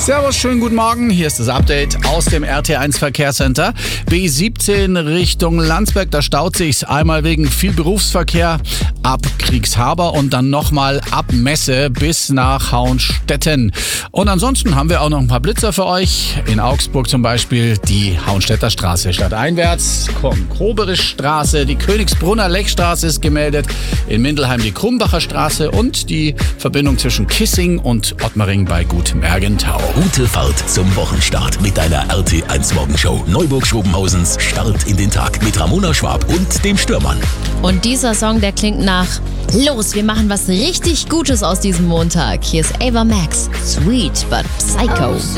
Servus, schönen guten Morgen. Hier ist das Update aus dem RT1 Verkehrscenter. B17 Richtung Landsberg, da staut sich's einmal wegen viel Berufsverkehr ab Kriegshaber und dann nochmal ab Messe bis nach Hauenstetten. Und ansonsten haben wir auch noch ein paar Blitzer für euch. In Augsburg zum Beispiel die Hauenstetter Straße stadteinwärts, Kroberichstraße, die Königsbrunner Lechstraße ist gemeldet, in Mindelheim die Krumbacher Straße und die Verbindung zwischen Kissing und Ottmaring bei Gut Mergentau. Gute Fahrt zum Wochenstart mit deiner RT1 Morgenshow. Neuburg-Schobenhausens Start in den Tag mit Ramona Schwab und dem Stürmann. Und dieser Song, der klingt nach Los, wir machen was richtig Gutes aus diesem Montag. Hier ist Ava Max, Sweet but Psycho.